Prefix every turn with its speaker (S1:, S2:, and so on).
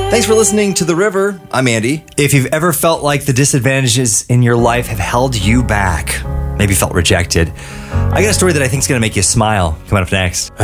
S1: Thanks for listening to The River. I'm Andy.
S2: If you've ever felt like the disadvantages in your life have held you back, maybe felt rejected, I got a story that I think is going to make you smile coming up next.